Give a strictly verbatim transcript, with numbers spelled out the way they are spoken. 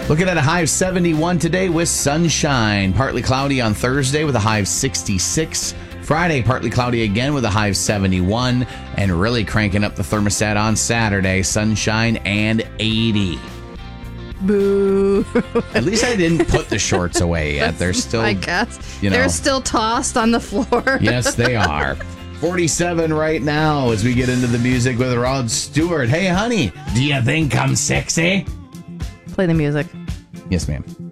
Looking at a high of seventy-one today with sunshine. Partly cloudy on Thursday with a high of sixty-six. Friday, partly cloudy again with a high of seventy-one. And really cranking up the thermostat on Saturday. Sunshine and eighty. Boo. At least I didn't put the shorts away yet. They're still, I guess. you know. They're still tossed on the floor. Yes, they are. forty-seven right now as we get into the music with Rod Stewart. Hey, honey, do you think I'm sexy? Play the music. Yes, ma'am.